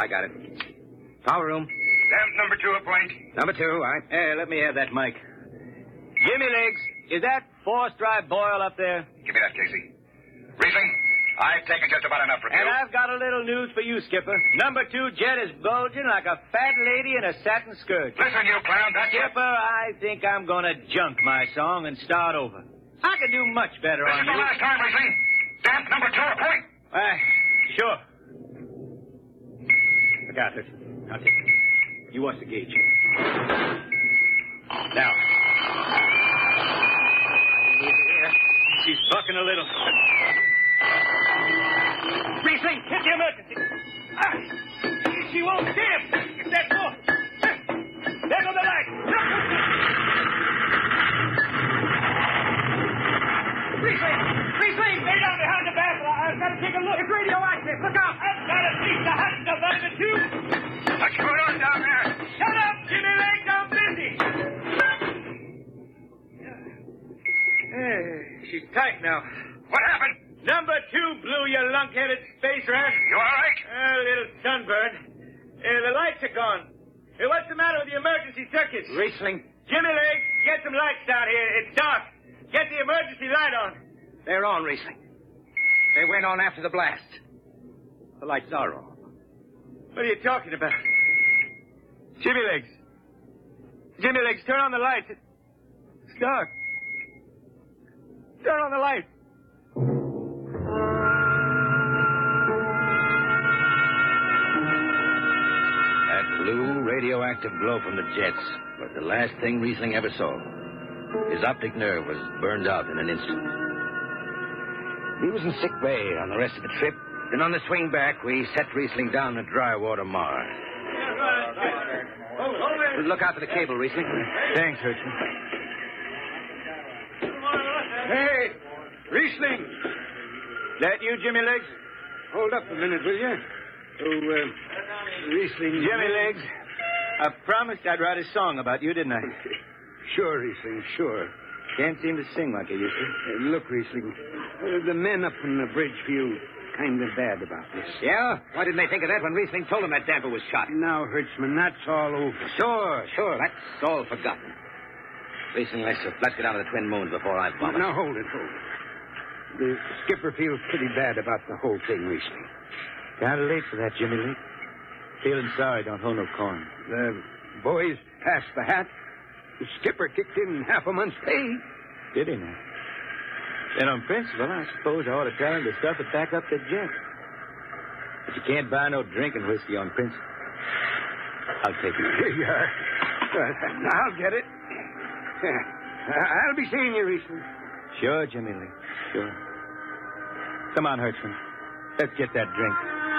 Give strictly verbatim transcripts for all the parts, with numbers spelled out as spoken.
I got it. Power room. Damp number two, appoint. Number two, all right. Hey, let me have that mic. Jimmy Legs, is that force-drive Boyle up there? Give me that, Casey. Riesling, I've taken just about enough from And you. I've got a little news for you, Skipper. Number two jet is bulging like a fat lady in a satin skirt. Listen, you clown, that's it. Skipper, I think I'm going to junk my song and start over. I could do much better This on is the you. last time, Riesling. Damp number two, appoint. Uh, sure. Look out, Hudson. I'll take it. You watch the gauge. Now. She's bucking a little. Riesling, hit the emergency. Ah, she won't give. It's that boat. There go the light. Riesling, Riesling, lay down behind the back. I've got to take a look. It's radioactive. Look out. I've got at least a hundred of them in the tube. What's going on down there? Shut up, Jimmy Legs. I'm busy. Hey, she's tight now. What happened? Number two blew, you lunk-headed space rat. You all right? A little sunburn. Uh, the lights are gone. Uh, what's the matter with the emergency circuits? Riesling. Jimmy Legs, get some lights down here. It's dark. Get the emergency light on. They're on, Riesling. They went on after the blast. The lights are on. What are you talking about? Jimmy Legs. Jimmy Legs, turn on the lights. It's dark. Turn on the lights. That blue radioactive glow from the jets was the last thing Riesling ever saw. His optic nerve was burned out in an instant. He was in sick bay on the rest of the trip. Then on the swing back, we set Riesling down at Drywater Mar. Look out for the cable, Riesling. Thanks, Hudson. Hey, Riesling. That you, Jimmy Legs? Hold up a minute, will you? Oh, uh, Riesling. Jimmy Legs, I promised I'd write a song about you, didn't I? Sure, Riesling, sure. Can't seem to sing like I used to. Uh, look, Riesling, uh, the men up in the bridge feel kind of bad about this. Yeah? Why didn't they think of that when Riesling told them that damper was shot? Now, Hertzman, that's all over. Sure, sure. That's all forgotten. Riesling, let's, let's get down to the Twin Moons before I vomit. Now, hold it, hold it. The skipper feels pretty bad about the whole thing, Riesling. Kind of late for that, Jimmy Legs. Feeling sorry, don't hold no corn. The boys passed the hat. The skipper kicked in half a month's pay. Did he now? Then on principle, I suppose I ought to tell him to stuff it back up the jet. But you can't buy no drinking whiskey on principle. I'll take it. Here you are. Uh, I'll get it. I'll be seeing you, Riesling. Sure, Jimmy Lee. Sure. Come on, Hertzman. Let's get that drink.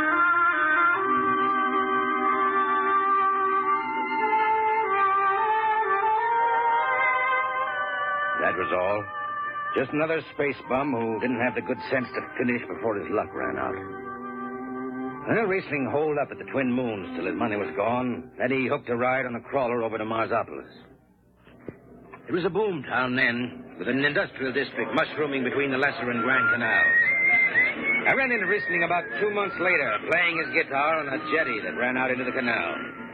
That was all. Just another space bum who didn't have the good sense to finish before his luck ran out. Well, Riesling holed up at the Twin Moons till his money was gone. Then he hooked a ride on a crawler over to Marsopolis. It was a boom town then, with an industrial district mushrooming between the Lesser and Grand Canals. I ran into Riesling about two months later, playing his guitar on a jetty that ran out into the canal.